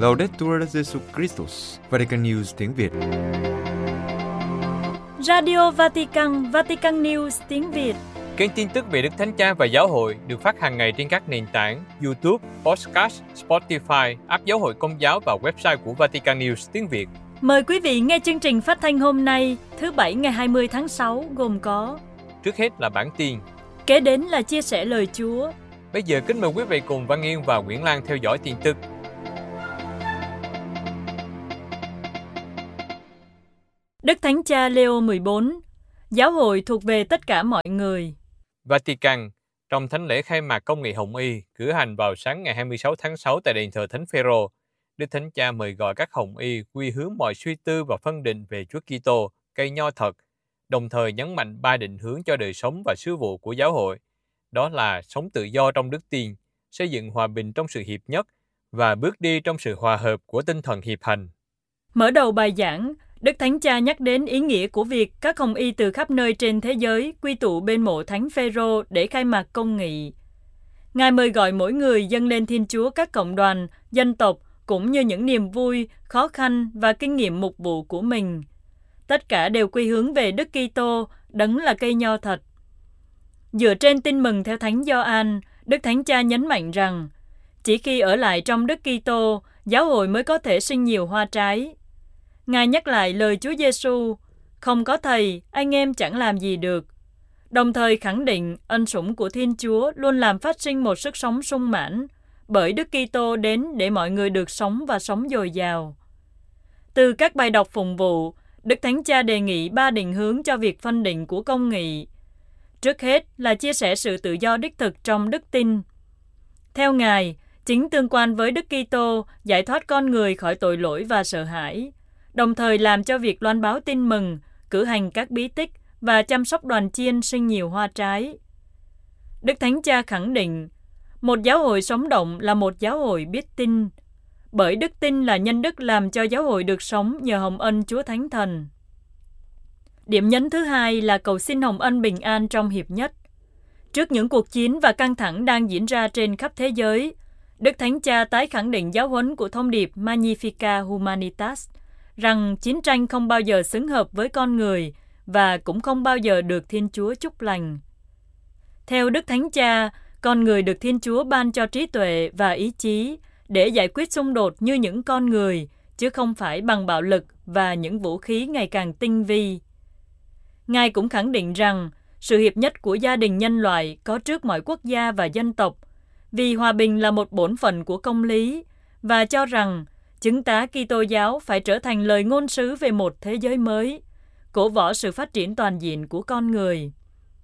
Laudetur Jesus Christus, Vatican News tiếng Việt. Radio Vatican, Vatican News tiếng Việt. Kênh tin tức về Đức Thánh Cha và Giáo hội được phát hàng ngày trên các nền tảng YouTube, Podcast, Spotify, app Giáo hội Công giáo và website của Vatican News tiếng Việt. Mời quý vị nghe chương trình phát thanh hôm nay, thứ Bảy ngày 20 tháng 6 gồm có: Trước hết là bản tin, kế đến là chia sẻ lời Chúa. Bây giờ kính mời quý vị cùng Văn Yên và Nguyễn Lan theo dõi tin tức. Đức Thánh Cha Leo 14, Giáo hội thuộc về tất cả mọi người. Vatican, trong thánh lễ khai mạc công nghị Hồng Y cử hành vào sáng ngày 26 tháng 6 tại đền thờ Thánh Phêrô, Đức Thánh Cha mời gọi các Hồng Y quy hướng mọi suy tư và phân định về Chúa Kitô, cây nho thật, đồng thời nhấn mạnh 3 định hướng cho đời sống và sứ vụ của giáo hội. Đó là sống tự do trong đức tin, xây dựng hòa bình trong sự hiệp nhất và bước đi trong sự hòa hợp của tinh thần hiệp hành. Mở đầu bài giảng, Đức Thánh Cha nhắc đến ý nghĩa của việc các Hồng Y từ khắp nơi trên thế giới quy tụ bên mộ Thánh Phêrô để khai mạc công nghị. Ngài mời gọi mỗi người dâng lên Thiên Chúa các cộng đoàn, dân tộc cũng như những niềm vui, khó khăn và kinh nghiệm mục vụ của mình. Tất cả đều quy hướng về Đức Kitô, đấng là cây nho thật. Dựa trên tin mừng theo Thánh Gioan, Đức Thánh Cha nhấn mạnh rằng chỉ khi ở lại trong Đức Kitô, giáo hội mới có thể sinh nhiều hoa trái. Ngài nhắc lại lời Chúa Giêsu: không có Thầy, anh em chẳng làm gì được. Đồng thời khẳng định ân sủng của Thiên Chúa luôn làm phát sinh một sức sống sung mãn, bởi Đức Kitô đến để mọi người được sống và sống dồi dào. Từ các bài đọc phụng vụ, Đức Thánh Cha đề nghị 3 định hướng cho việc phân định của công nghị. Trước hết là chia sẻ sự tự do đích thực trong đức tin. Theo Ngài, chính tương quan với Đức Kitô giải thoát con người khỏi tội lỗi và sợ hãi, đồng thời làm cho việc loan báo tin mừng, cử hành các bí tích và chăm sóc đoàn chiên sinh nhiều hoa trái. Đức Thánh Cha khẳng định, một giáo hội sống động là một giáo hội biết tin, bởi đức tin là nhân đức làm cho giáo hội được sống nhờ hồng ân Chúa Thánh Thần. Điểm nhấn thứ hai là cầu xin hồng ân bình an trong hiệp nhất. Trước những cuộc chiến và căng thẳng đang diễn ra trên khắp thế giới, Đức Thánh Cha tái khẳng định giáo huấn của thông điệp Magnificat Humanitas, rằng chiến tranh không bao giờ xứng hợp với con người và cũng không bao giờ được Thiên Chúa chúc lành. Theo Đức Thánh Cha, con người được Thiên Chúa ban cho trí tuệ và ý chí để giải quyết xung đột như những con người, chứ không phải bằng bạo lực và những vũ khí ngày càng tinh vi. Ngài cũng khẳng định rằng sự hiệp nhất của gia đình nhân loại có trước mọi quốc gia và dân tộc, vì hòa bình là một bổn phận của công lý, và cho rằng chứng tá Kitô giáo phải trở thành lời ngôn sứ về một thế giới mới, cổ võ sự phát triển toàn diện của con người.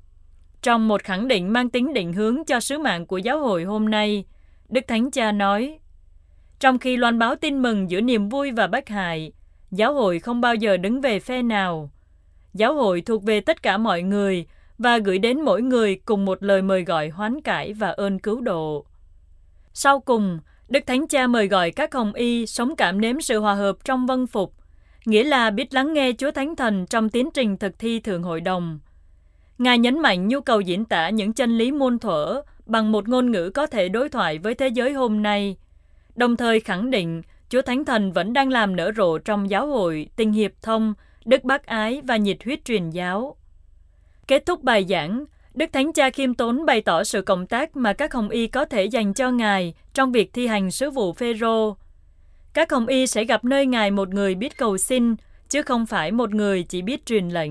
Trong một khẳng định mang tính định hướng cho sứ mạng của giáo hội hôm nay, Đức Thánh Cha nói: trong khi loan báo tin mừng giữa niềm vui và bách hại, giáo hội không bao giờ đứng về phe nào. Giáo hội thuộc về tất cả mọi người và gửi đến mỗi người cùng một lời mời gọi hoán cải và ơn cứu độ. Sau cùng, Đức Thánh Cha mời gọi các Hồng Y sống cảm nếm sự hòa hợp trong vâng phục, nghĩa là biết lắng nghe Chúa Thánh Thần trong tiến trình thực thi Thượng Hội đồng. Ngài nhấn mạnh nhu cầu diễn tả những chân lý muôn thuở bằng một ngôn ngữ có thể đối thoại với thế giới hôm nay, đồng thời khẳng định Chúa Thánh Thần vẫn đang làm nở rộ trong giáo hội tình hiệp thông, đức bác ái và nhiệt huyết truyền giáo. Kết thúc bài giảng, Đức Thánh Cha khiêm tốn bày tỏ sự cộng tác mà các Hồng Y có thể dành cho Ngài trong việc thi hành sứ vụ Phêrô. Các Hồng Y sẽ gặp nơi Ngài một người biết cầu xin, chứ không phải một người chỉ biết truyền lệnh.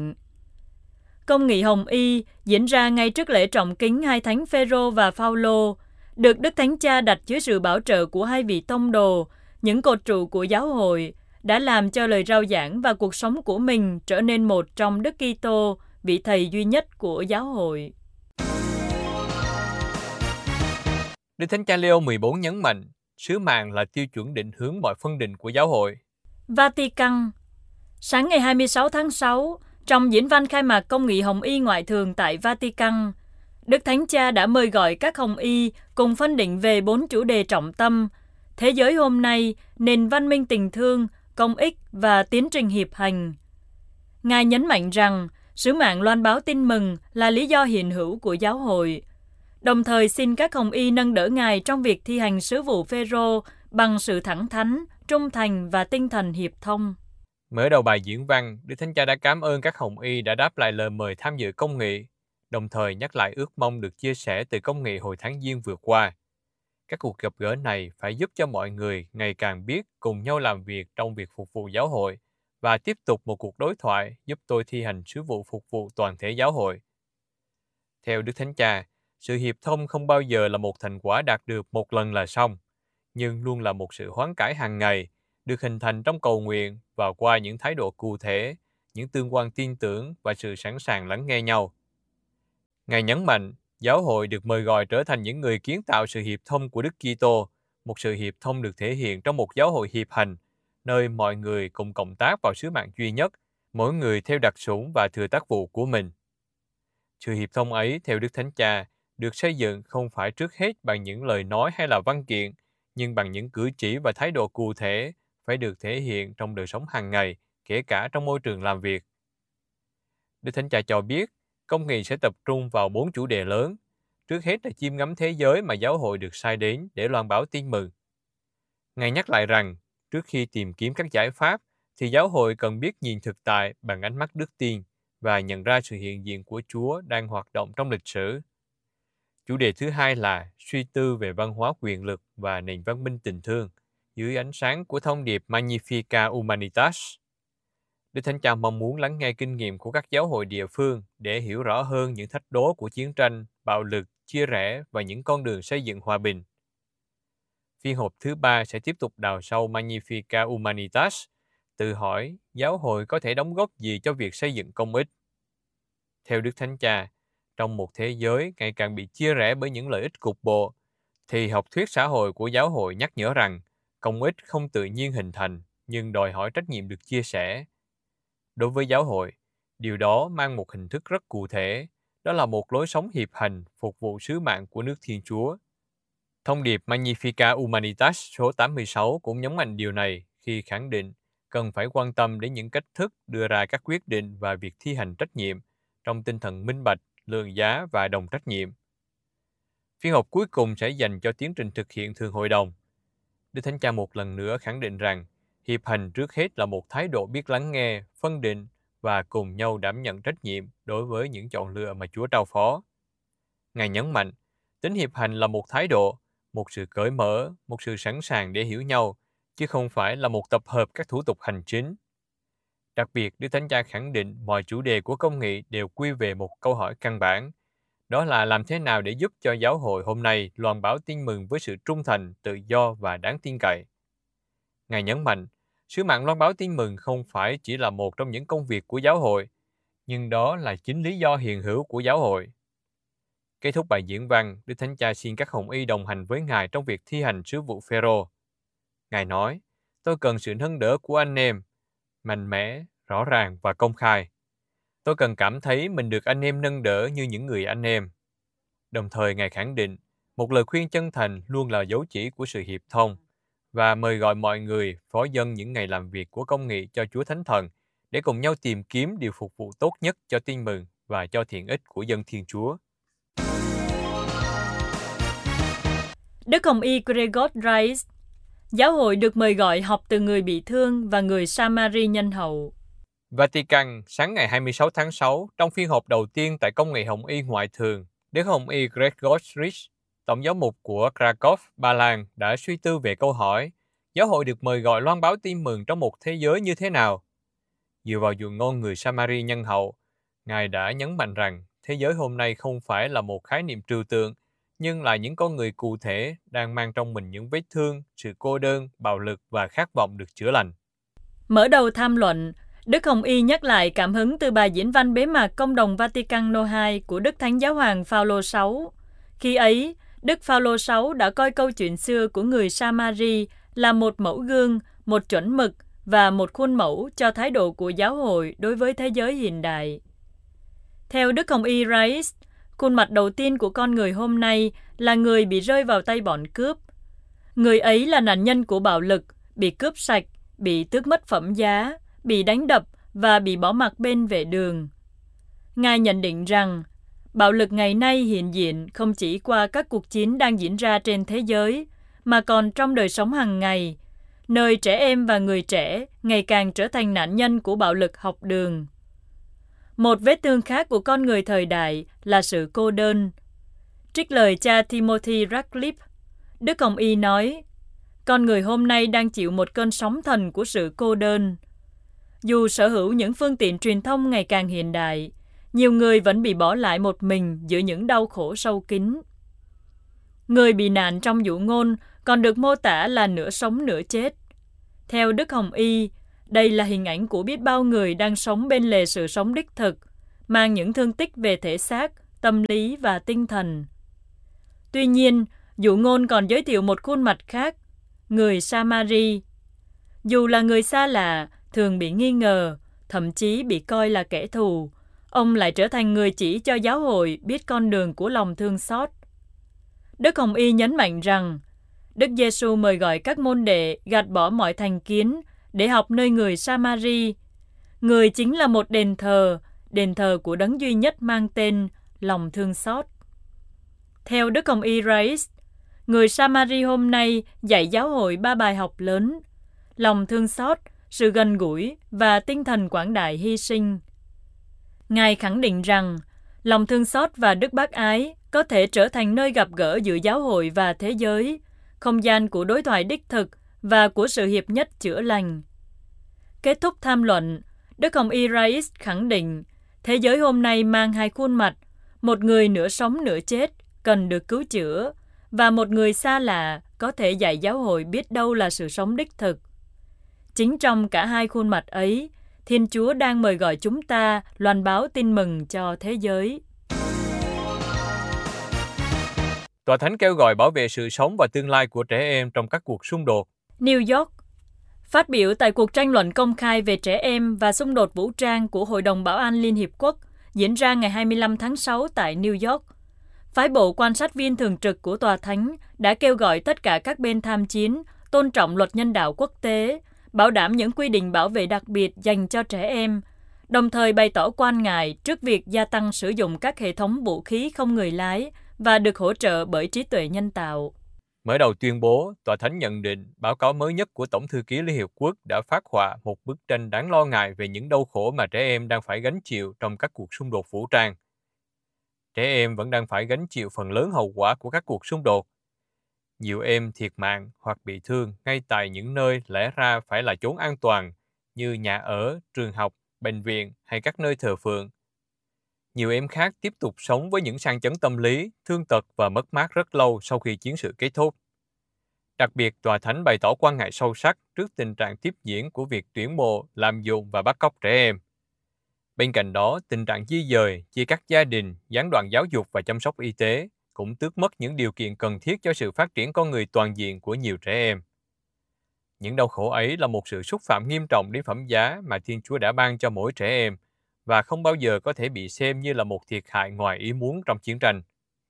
Công nghị Hồng Y diễn ra ngay trước lễ trọng kính hai thánh Phêrô và Phaolô, được Đức Thánh Cha đặt dưới sự bảo trợ của hai vị tông đồ, những cột trụ của giáo hội, đã làm cho lời rao giảng và cuộc sống của mình trở nên một trong Đức Kitô, vị Thầy duy nhất của giáo hội. Đức Thánh Cha Leo 14 nhấn mạnh, sứ mạng là tiêu chuẩn định hướng mọi phân định của giáo hội. Vatican. Sáng ngày 26 tháng 6, trong diễn văn khai mạc công nghị Hồng Y ngoại thường tại Vatican, Đức Thánh Cha đã mời gọi các Hồng Y cùng phân định về 4 chủ đề trọng tâm: thế giới hôm nay, nền văn minh tình thương, công ích và tiến trình hiệp hành. Ngài nhấn mạnh rằng sứ mạng loan báo tin mừng là lý do hiện hữu của giáo hội, đồng thời xin các Hồng Y nâng đỡ Ngài trong việc thi hành sứ vụ Phêrô bằng sự thẳng thắn, trung thành và tinh thần hiệp thông. Mở đầu bài diễn văn, Đức Thánh Cha đã cảm ơn các hồng y đã đáp lại lời mời tham dự công nghị, đồng thời nhắc lại ước mong được chia sẻ từ công nghị hồi tháng Giêng vừa qua. Các cuộc gặp gỡ này phải giúp cho mọi người ngày càng biết cùng nhau làm việc trong việc phục vụ giáo hội và tiếp tục một cuộc đối thoại giúp tôi thi hành sứ vụ phục vụ toàn thể giáo hội. Theo Đức Thánh Cha, sự hiệp thông không bao giờ là một thành quả đạt được một lần là xong, nhưng luôn là một sự hoán cải hàng ngày, được hình thành trong cầu nguyện và qua những thái độ cụ thể, những tương quan tin tưởng và sự sẵn sàng lắng nghe nhau. Ngài nhấn mạnh, giáo hội được mời gọi trở thành những người kiến tạo sự hiệp thông của Đức Kitô, một sự hiệp thông được thể hiện trong một giáo hội hiệp hành, nơi mọi người cùng cộng tác vào sứ mạng duy nhất, mỗi người theo đặc sủng và thừa tác vụ của mình. Sự hiệp thông ấy, theo Đức Thánh Cha, được xây dựng không phải trước hết bằng những lời nói hay là văn kiện, nhưng bằng những cử chỉ và thái độ cụ thể, phải được thể hiện trong đời sống hàng ngày, kể cả trong môi trường làm việc. Đức Thánh Cha cho biết, công nghị sẽ tập trung vào 4 chủ đề lớn. Trước hết là chiêm ngắm thế giới mà giáo hội được sai đến để loan báo tin mừng. Ngài nhắc lại rằng, trước khi tìm kiếm các giải pháp, thì giáo hội cần biết nhìn thực tại bằng ánh mắt đức tin và nhận ra sự hiện diện của Chúa đang hoạt động trong lịch sử. Chủ đề thứ hai là suy tư về văn hóa quyền lực và nền văn minh tình thương, dưới ánh sáng của thông điệp Magnificat Humanitas. Đức Thánh Cha mong muốn lắng nghe kinh nghiệm của các giáo hội địa phương để hiểu rõ hơn những thách đố của chiến tranh, bạo lực, chia rẽ và những con đường xây dựng hòa bình. Phiên họp thứ 3 sẽ tiếp tục đào sâu Magnificat Humanitas, tự hỏi giáo hội có thể đóng góp gì cho việc xây dựng công ích. Theo Đức Thánh Cha, trong một thế giới ngày càng bị chia rẽ bởi những lợi ích cục bộ, thì học thuyết xã hội của giáo hội nhắc nhở rằng công ích không tự nhiên hình thành, nhưng đòi hỏi trách nhiệm được chia sẻ. Đối với giáo hội, điều đó mang một hình thức rất cụ thể, đó là một lối sống hiệp hành phục vụ sứ mạng của nước Thiên Chúa. Thông điệp Magnificat Humanitas số 86 cũng nhấn mạnh điều này khi khẳng định cần phải quan tâm đến những cách thức đưa ra các quyết định và việc thi hành trách nhiệm trong tinh thần minh bạch, lượng giá và đồng trách nhiệm. Phiên họp cuối cùng sẽ dành cho tiến trình thực hiện thường hội đồng. Đức Thánh Cha một lần nữa khẳng định rằng hiệp hành trước hết là một thái độ biết lắng nghe, phân định và cùng nhau đảm nhận trách nhiệm đối với những chọn lựa mà Chúa trao phó. Ngài nhấn mạnh, tính hiệp hành là một thái độ, một sự cởi mở, một sự sẵn sàng để hiểu nhau, chứ không phải là một tập hợp các thủ tục hành chính. Đặc biệt, Đức Thánh Cha khẳng định mọi chủ đề của công nghị đều quy về một câu hỏi căn bản, đó là làm thế nào để giúp cho giáo hội hôm nay loan báo tin mừng với sự trung thành, tự do và đáng tin cậy. Ngài nhấn mạnh, sứ mạng loan báo tin mừng không phải chỉ là một trong những công việc của giáo hội, nhưng đó là chính lý do hiện hữu của giáo hội. Kết thúc bài diễn văn, Đức Thánh Cha xin các hồng y đồng hành với Ngài trong việc thi hành sứ vụ Phêrô. Ngài nói, tôi cần sự nâng đỡ của anh em, mạnh mẽ, rõ ràng và công khai. Tôi cần cảm thấy mình được anh em nâng đỡ như những người anh em. Đồng thời Ngài khẳng định, một lời khuyên chân thành luôn là dấu chỉ của sự hiệp thông, và mời gọi mọi người phó dâng những ngày làm việc của công nghị cho Chúa Thánh Thần để cùng nhau tìm kiếm điều phục vụ tốt nhất cho tin mừng và cho thiện ích của dân Thiên Chúa. Đức Hồng y Gregor Reis, giáo hội được mời gọi học từ người bị thương và người Samari nhân hậu. Vatican, sáng ngày 26 tháng 6, trong phiên họp đầu tiên tại công nghị Hồng y ngoại thường, Đức Hồng y Gregor Reis, Tổng giám mục của Krakow, Ba Lan, đã suy tư về câu hỏi giáo hội được mời gọi loan báo tin mừng trong một thế giới như thế nào. Dựa vào dụ ngôn người Samari nhân hậu, Ngài đã nhấn mạnh rằng thế giới hôm nay không phải là một khái niệm trừu tượng, nhưng là những con người cụ thể đang mang trong mình những vết thương, sự cô đơn, bạo lực và khát vọng được chữa lành. Mở đầu tham luận, Đức Hồng y nhắc lại cảm hứng từ bài diễn văn bế mạc Công đồng Vatican II của Đức Thánh Giáo hoàng Phaolô VI. Khi ấy, Đức Phaolô VI đã coi câu chuyện xưa của người Samari là một mẫu gương, một chuẩn mực và một khuôn mẫu cho thái độ của giáo hội đối với thế giới hiện đại. Theo Đức Hồng y Reis, khuôn mặt đầu tiên của con người hôm nay là người bị rơi vào tay bọn cướp. Người ấy là nạn nhân của bạo lực, bị cướp sạch, bị tước mất phẩm giá, bị đánh đập và bị bỏ mặc bên vệ đường. Ngài nhận định rằng, bạo lực ngày nay hiện diện không chỉ qua các cuộc chiến đang diễn ra trên thế giới, mà còn trong đời sống hàng ngày, nơi trẻ em và người trẻ ngày càng trở thành nạn nhân của bạo lực học đường. Một vết thương khác của con người thời đại là sự cô đơn. Trích lời cha Timothy Radcliffe, Đức Hồng Y nói, con người hôm nay đang chịu một cơn sóng thần của sự cô đơn. Dù sở hữu những phương tiện truyền thông ngày càng hiện đại, nhiều người vẫn bị bỏ lại một mình giữa những đau khổ sâu kín. Người bị nạn trong dụ ngôn còn được mô tả là nửa sống nửa chết. Theo Đức Hồng Y, đây là hình ảnh của biết bao người đang sống bên lề sự sống đích thực, mang những thương tích về thể xác, tâm lý và tinh thần. Tuy nhiên, dụ ngôn còn giới thiệu một khuôn mặt khác, người Samari. Dù là người xa lạ, thường bị nghi ngờ, thậm chí bị coi là kẻ thù, ông lại trở thành người chỉ cho giáo hội biết con đường của lòng thương xót. Đức Hồng Y nhấn mạnh rằng, Đức Giêsu mời gọi các môn đệ gạt bỏ mọi thành kiến để học nơi người Samari. Người chính là một đền thờ của đấng duy nhất mang tên lòng thương xót. Theo Đức Hồng Y Rais, người Samari hôm nay dạy giáo hội 3 bài học lớn: lòng thương xót, sự gần gũi và tinh thần quảng đại hy sinh. Ngài khẳng định rằng, lòng thương xót và đức bác ái có thể trở thành nơi gặp gỡ giữa giáo hội và thế giới, không gian của đối thoại đích thực và của sự hiệp nhất chữa lành. Kết thúc tham luận, Đức Hồng Y Rais khẳng định, thế giới hôm nay mang hai khuôn mặt, một người nửa sống nửa chết, cần được cứu chữa, và một người xa lạ có thể dạy giáo hội biết đâu là sự sống đích thực. Chính trong cả hai khuôn mặt ấy, Thiên Chúa đang mời gọi chúng ta loan báo tin mừng cho thế giới. Tòa Thánh kêu gọi bảo vệ sự sống và tương lai của trẻ em trong các cuộc xung đột. New York. Phát biểu tại cuộc tranh luận công khai về trẻ em và xung đột vũ trang của Hội đồng Bảo an Liên Hiệp Quốc diễn ra ngày 25 tháng 6 tại New York, phái bộ quan sát viên thường trực của Tòa Thánh đã kêu gọi tất cả các bên tham chiến tôn trọng luật nhân đạo quốc tế, bảo đảm những quy định bảo vệ đặc biệt dành cho trẻ em, đồng thời bày tỏ quan ngại trước việc gia tăng sử dụng các hệ thống vũ khí không người lái và được hỗ trợ bởi trí tuệ nhân tạo. Mở đầu tuyên bố, Tòa Thánh nhận định báo cáo mới nhất của Tổng thư ký Liên Hiệp Quốc đã phác họa một bức tranh đáng lo ngại về những đau khổ mà trẻ em đang phải gánh chịu trong các cuộc xung đột vũ trang. Trẻ em vẫn đang phải gánh chịu phần lớn hậu quả của các cuộc xung đột. Nhiều em thiệt mạng hoặc bị thương ngay tại những nơi lẽ ra phải là chốn an toàn như nhà ở, trường học, bệnh viện hay các nơi thờ phượng. Nhiều em khác tiếp tục sống với những sang chấn tâm lý, thương tật và mất mát rất lâu sau khi chiến sự kết thúc. Đặc biệt, Tòa Thánh bày tỏ quan ngại sâu sắc trước tình trạng tiếp diễn của việc tuyển mộ, lạm dụng và bắt cóc trẻ em. Bên cạnh đó, tình trạng di dời, chia cắt gia đình, gián đoạn giáo dục và chăm sóc y tế cũng tước mất những điều kiện cần thiết cho sự phát triển con người toàn diện của nhiều trẻ em. Những đau khổ ấy là một sự xúc phạm nghiêm trọng đến phẩm giá mà Thiên Chúa đã ban cho mỗi trẻ em và không bao giờ có thể bị xem như là một thiệt hại ngoài ý muốn trong chiến tranh.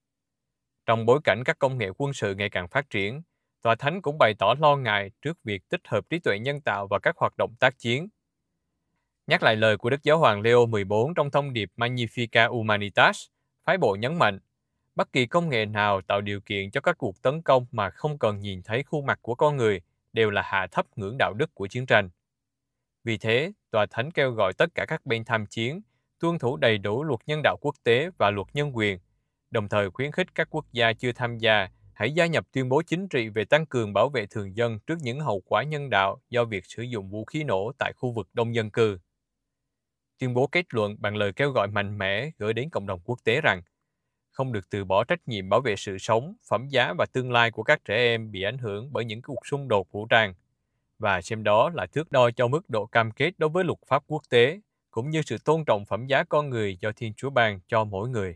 Trong bối cảnh các công nghệ quân sự ngày càng phát triển, Tòa Thánh cũng bày tỏ lo ngại trước việc tích hợp trí tuệ nhân tạo vào các hoạt động tác chiến. Nhắc lại lời của Đức Giáo hoàng Leo XIV trong thông điệp Magnificat Humanitas, phái bộ nhấn mạnh, bất kỳ công nghệ nào tạo điều kiện cho các cuộc tấn công mà không cần nhìn thấy khuôn mặt của con người đều là hạ thấp ngưỡng đạo đức của chiến tranh. Vì thế, Tòa Thánh kêu gọi tất cả các bên tham chiến tuân thủ đầy đủ luật nhân đạo quốc tế và luật nhân quyền, đồng thời khuyến khích các quốc gia chưa tham gia hãy gia nhập tuyên bố chính trị về tăng cường bảo vệ thường dân trước những hậu quả nhân đạo do việc sử dụng vũ khí nổ tại khu vực đông dân cư. Tuyên bố kết luận bằng lời kêu gọi mạnh mẽ gửi đến cộng đồng quốc tế rằng không được từ bỏ trách nhiệm bảo vệ sự sống, phẩm giá và tương lai của các trẻ em bị ảnh hưởng bởi những cuộc xung đột vũ trang, và xem đó là thước đo cho mức độ cam kết đối với luật pháp quốc tế, cũng như sự tôn trọng phẩm giá con người do Thiên Chúa ban cho mỗi người.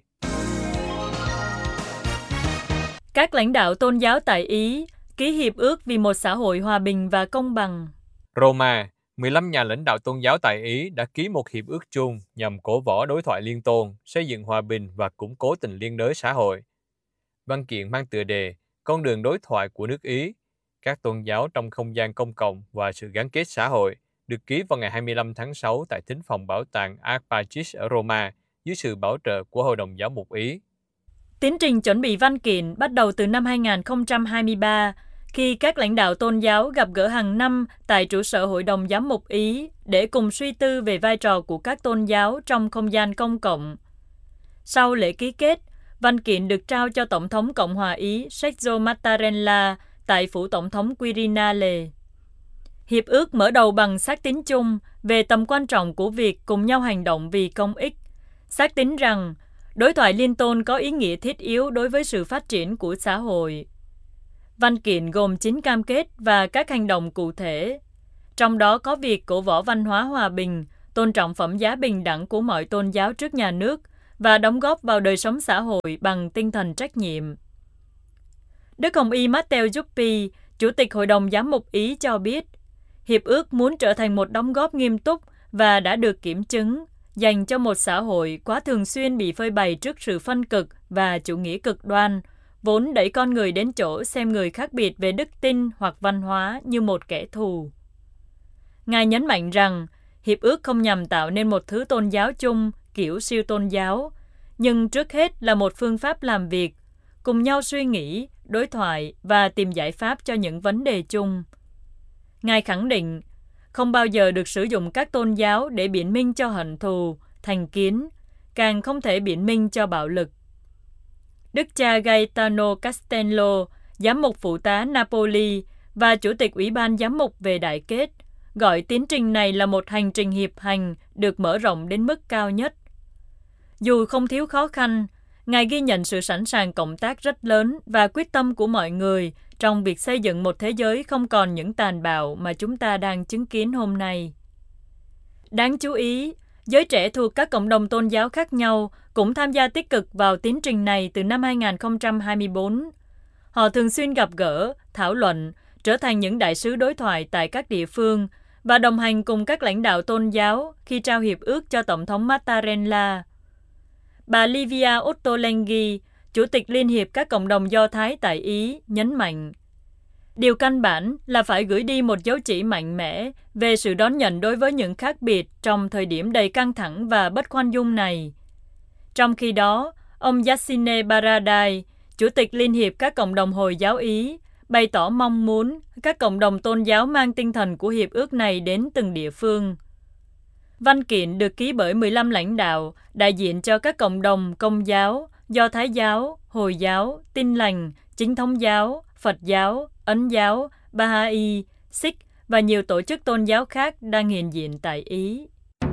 Các lãnh đạo tôn giáo tại Ý ký hiệp ước vì một xã hội hòa bình và công bằng. Roma, 15 nhà lãnh đạo tôn giáo tại Ý đã ký một hiệp ước chung nhằm cổ võ đối thoại liên tôn, xây dựng hòa bình và củng cố tình liên đới xã hội. Văn kiện mang tựa đề Con đường đối thoại của nước Ý, các tôn giáo trong không gian công cộng và sự gắn kết xã hội, được ký vào ngày 25 tháng 6 tại thính phòng bảo tàng Art Pacis ở Roma dưới sự bảo trợ của Hội đồng Giáo mục Ý. Tiến trình chuẩn bị văn kiện bắt đầu từ năm 2023, khi các lãnh đạo tôn giáo gặp gỡ hàng năm tại trụ sở Hội đồng Giám mục Ý để cùng suy tư về vai trò của các tôn giáo trong không gian công cộng. Sau lễ ký kết, văn kiện được trao cho Tổng thống Cộng hòa Ý Sergio Mattarella tại phủ Tổng thống Quirinale. Hiệp ước mở đầu bằng xác tín chung về tầm quan trọng của việc cùng nhau hành động vì công ích, xác tín rằng đối thoại liên tôn có ý nghĩa thiết yếu đối với sự phát triển của xã hội. Văn kiện gồm 9 cam kết và các hành động cụ thể, trong đó có việc cổ võ văn hóa hòa bình, tôn trọng phẩm giá bình đẳng của mọi tôn giáo trước nhà nước và đóng góp vào đời sống xã hội bằng tinh thần trách nhiệm. Đức Hồng y Matteo Zuppi, Chủ tịch Hội đồng Giám mục Ý cho biết, Hiệp ước muốn trở thành một đóng góp nghiêm túc và đã được kiểm chứng, dành cho một xã hội quá thường xuyên bị phơi bày trước sự phân cực và chủ nghĩa cực đoan, vốn đẩy con người đến chỗ xem người khác biệt về đức tin hoặc văn hóa như một kẻ thù. Ngài nhấn mạnh rằng, Hiệp ước không nhằm tạo nên một thứ tôn giáo chung, kiểu siêu tôn giáo, nhưng trước hết là một phương pháp làm việc, cùng nhau suy nghĩ, đối thoại và tìm giải pháp cho những vấn đề chung. Ngài khẳng định, không bao giờ được sử dụng các tôn giáo để biện minh cho hận thù, thành kiến, càng không thể biện minh cho bạo lực. Đức cha Gaetano Castello, giám mục phụ tá Napoli và Chủ tịch Ủy ban Giám mục về đại kết, gọi tiến trình này là một hành trình hiệp hành được mở rộng đến mức cao nhất. Dù không thiếu khó khăn, Ngài ghi nhận sự sẵn sàng cộng tác rất lớn và quyết tâm của mọi người trong việc xây dựng một thế giới không còn những tàn bạo mà chúng ta đang chứng kiến hôm nay. Đáng chú ý, giới trẻ thuộc các cộng đồng tôn giáo khác nhau cũng tham gia tích cực vào tiến trình này từ năm 2024. Họ thường xuyên gặp gỡ, thảo luận, trở thành những đại sứ đối thoại tại các địa phương và đồng hành cùng các lãnh đạo tôn giáo khi trao hiệp ước cho Tổng thống Mattarella. Bà Livia Ottolenghi, Chủ tịch Liên hiệp các cộng đồng Do Thái tại Ý, nhấn mạnh, điều căn bản là phải gửi đi một dấu chỉ mạnh mẽ về sự đón nhận đối với những khác biệt trong thời điểm đầy căng thẳng và bất khoan dung này. Trong khi đó, ông Yassine Baradai, Chủ tịch Liên hiệp các cộng đồng Hồi giáo Ý, bày tỏ mong muốn các cộng đồng tôn giáo mang tinh thần của hiệp ước này đến từng địa phương. Văn kiện được ký bởi 15 lãnh đạo, đại diện cho các cộng đồng Công giáo, Do Thái giáo, Hồi giáo, Tin lành, Chính thống giáo, Phật giáo, Ấn giáo, Baha'i, Sikh và nhiều tổ chức tôn giáo khác đang hiện diện tại Ý.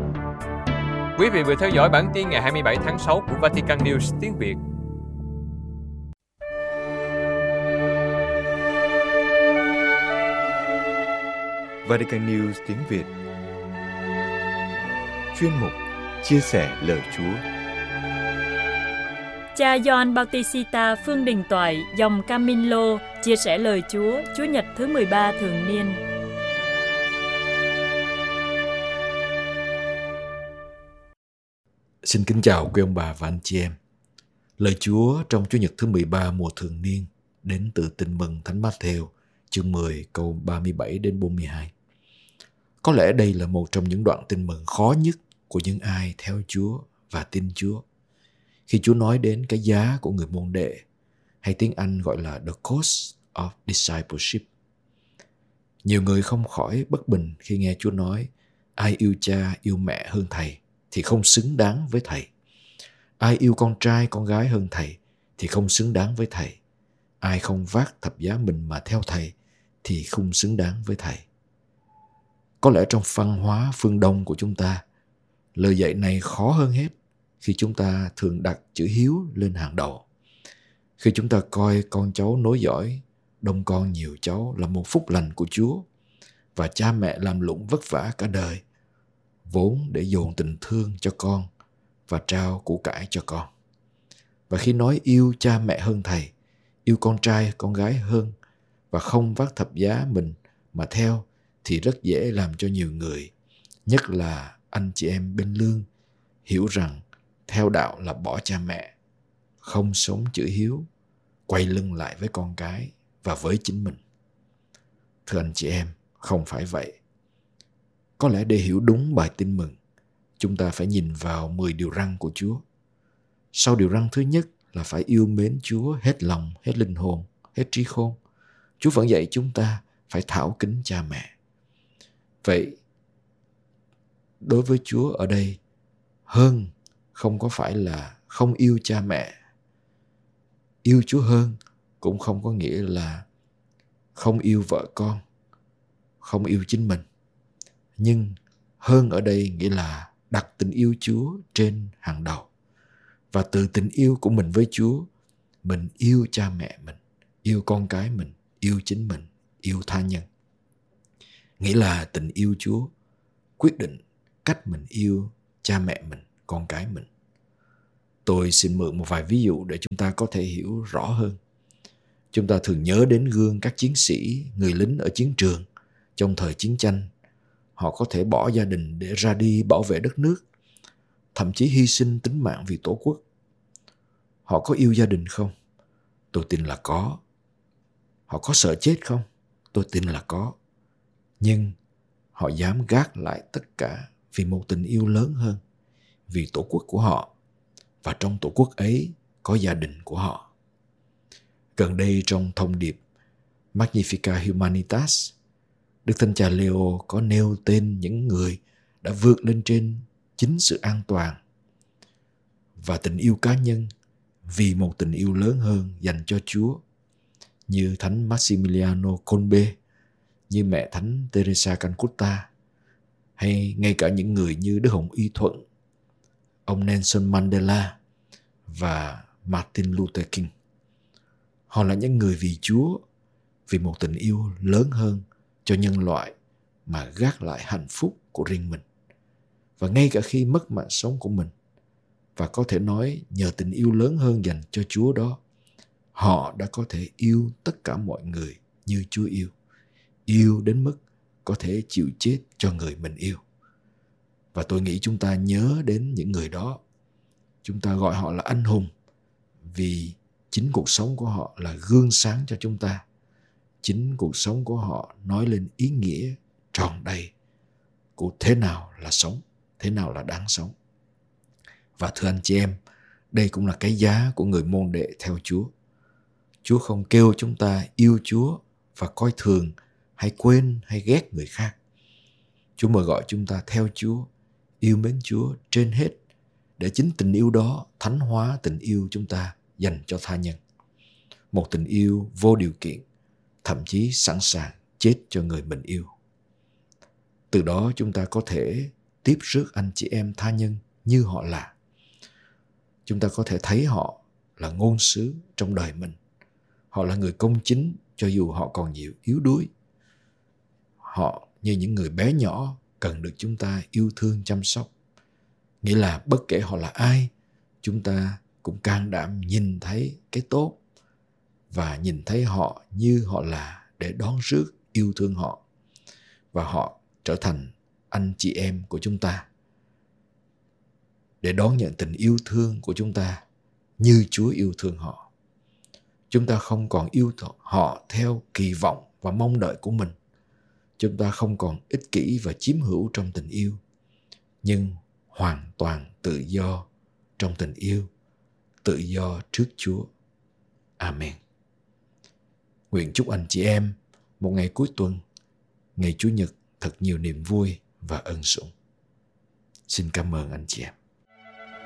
Quý vị vừa theo dõi bản tin ngày 27 tháng 6 của Vatican News tiếng Việt. Vatican News tiếng Việt. Chuyên mục Chia sẻ lời Chúa. Cha Gioan Bautista Phương Đình Toại, dòng Camillo, chia sẻ lời Chúa, Chúa Nhật thứ 13 thường niên. Xin kính chào quý ông bà và anh chị em. Lời Chúa trong Chúa Nhật thứ 13 mùa thường niên đến từ Tin mừng Thánh Matthew, chương 10 câu 37 đến 42. Có lẽ đây là một trong những đoạn tin mừng khó nhất của những ai theo Chúa và tin Chúa. Khi Chúa nói đến cái giá của người môn đệ, hay tiếng Anh gọi là the cost of discipleship. Nhiều người không khỏi bất bình khi nghe Chúa nói, ai yêu cha, yêu mẹ hơn thầy thì không xứng đáng với thầy. Ai yêu con trai, con gái hơn thầy thì không xứng đáng với thầy. Ai không vác thập giá mình mà theo thầy thì không xứng đáng với thầy. Có lẽ trong văn hóa phương Đông của chúng ta, lời dạy này khó hơn hết khi chúng ta thường đặt chữ hiếu lên hàng đầu. Khi chúng ta coi con cháu nối dõi, đông con nhiều cháu là một phúc lành của Chúa, và cha mẹ làm lụng vất vả cả đời, vốn để dồn tình thương cho con và trao của cải cho con. Và khi nói yêu cha mẹ hơn thầy, yêu con trai, con gái hơn, và không vác thập giá mình mà theo, thì rất dễ làm cho nhiều người, nhất là anh chị em bên lương, hiểu rằng theo đạo là bỏ cha mẹ, không sống chữ hiếu, quay lưng lại với con cái và với chính mình. Thưa anh chị em, không phải vậy. Có lẽ để hiểu đúng bài tin mừng, chúng ta phải nhìn vào 10 điều răn của Chúa. Sau điều răn thứ nhất là phải yêu mến Chúa hết lòng, hết linh hồn, hết trí khôn, Chúa vẫn dạy chúng ta phải thảo kính cha mẹ. Vậy, đối với Chúa ở đây, hơn không có phải là không yêu cha mẹ. Yêu Chúa hơn cũng không có nghĩa là không yêu vợ con, không yêu chính mình. Nhưng hơn ở đây nghĩa là đặt tình yêu Chúa trên hàng đầu. Và từ tình yêu của mình với Chúa, mình yêu cha mẹ mình, yêu con cái mình, yêu chính mình, yêu tha nhân. Nghĩa là tình yêu Chúa quyết định cách mình yêu cha mẹ mình, con cái mình. Tôi xin mượn một vài ví dụ để chúng ta có thể hiểu rõ hơn. Chúng ta thường nhớ đến gương các chiến sĩ, người lính ở chiến trường trong thời chiến tranh. Họ có thể bỏ gia đình để ra đi bảo vệ đất nước, thậm chí hy sinh tính mạng vì Tổ quốc. Họ có yêu gia đình không? Tôi tin là có. Họ có sợ chết không? Tôi tin là có. Nhưng họ dám gác lại tất cả vì một tình yêu lớn hơn, vì Tổ quốc của họ. Và trong Tổ quốc ấy có gia đình của họ. Gần đây trong thông điệp Magnificat Humanitas, Đức Thánh Cha Leo có nêu tên những người đã vượt lên trên chính sự an toàn và tình yêu cá nhân vì một tình yêu lớn hơn dành cho Chúa, như Thánh Maximiliano Kolbe, như mẹ Thánh Teresa Calcutta, hay ngay cả những người như Đức Hồng Y Thuận, ông Nelson Mandela và Martin Luther King. Họ là những người vì Chúa, vì một tình yêu lớn hơn cho nhân loại mà gác lại hạnh phúc của riêng mình. Và ngay cả khi mất mạng sống của mình, và có thể nói nhờ tình yêu lớn hơn dành cho Chúa đó, họ đã có thể yêu tất cả mọi người như Chúa yêu. Yêu đến mức có thể chịu chết cho người mình yêu. Và tôi nghĩ chúng ta nhớ đến những người đó. Chúng ta gọi họ là anh hùng vì chính cuộc sống của họ là gương sáng cho chúng ta. Chính cuộc sống của họ nói lên ý nghĩa tròn đầy của thế nào là sống, thế nào là đáng sống. Và thưa anh chị em, đây cũng là cái giá của người môn đệ theo Chúa. Chúa không kêu chúng ta yêu Chúa và coi thường hay quên hay ghét người khác. Chúa mời gọi chúng ta theo Chúa, yêu mến Chúa trên hết, để chính tình yêu đó thánh hóa tình yêu chúng ta dành cho tha nhân. Một tình yêu vô điều kiện, thậm chí sẵn sàng chết cho người mình yêu. Từ đó chúng ta có thể tiếp rước anh chị em tha nhân như họ là. Chúng ta có thể thấy họ là ngôn sứ trong đời mình. Họ là người công chính cho dù họ còn nhiều yếu đuối. Họ như những người bé nhỏ cần được chúng ta yêu thương chăm sóc. Nghĩa là bất kể họ là ai, chúng ta cũng can đảm nhìn thấy cái tốt và nhìn thấy họ như họ là để đón rước yêu thương họ. Và họ trở thành anh chị em của chúng ta để đón nhận tình yêu thương của chúng ta như Chúa yêu thương họ. Chúng ta không còn yêu họ theo kỳ vọng và mong đợi của mình. Chúng ta không còn ích kỷ và chiếm hữu trong tình yêu, nhưng hoàn toàn tự do trong tình yêu, tự do trước Chúa. Amen. Nguyện chúc anh chị em một ngày cuối tuần, ngày Chủ nhật thật nhiều niềm vui và ân sủng. Xin cảm ơn anh chị em.